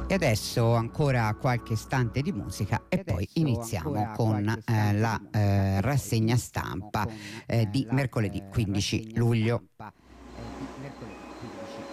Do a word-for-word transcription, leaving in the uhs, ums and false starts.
E adesso ancora qualche istante di musica e poi iniziamo con eh, la eh, rassegna stampa eh, di mercoledì quindici luglio.